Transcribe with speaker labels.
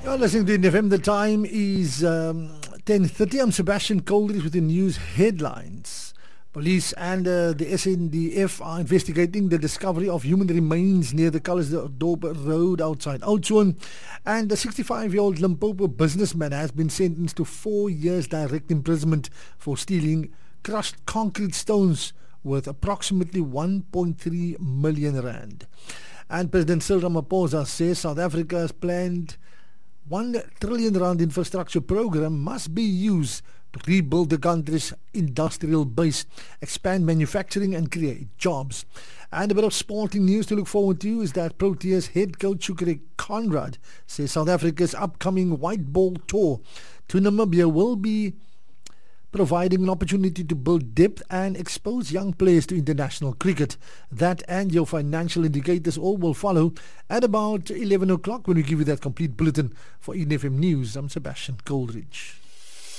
Speaker 1: You're listening to NFM. The time is 10:30. I'm Sebastian Coldridge with the news headlines. Police and the SNDF are investigating the discovery of human remains near the Calisdorp Road outside Oudtshoorn. And the 65-year-old Limpopo businessman has been sentenced to 4 years direct imprisonment for stealing crushed concrete stones worth approximately 1.3 million rand. And President Cyril Ramaphosa says South Africa's planned 1 trillion rand infrastructure program must be used to rebuild the country's industrial base, expand manufacturing and create jobs. And a bit of sporting news to look forward to is that Proteas head coach Shukri Conrad says South Africa's upcoming white ball tour to Namibia will be providing an opportunity to build depth and expose young players to international cricket. That and your financial indicators all will follow at about 11 o'clock when we give you that complete bulletin. For NFM News, I'm Sebastian Coldridge.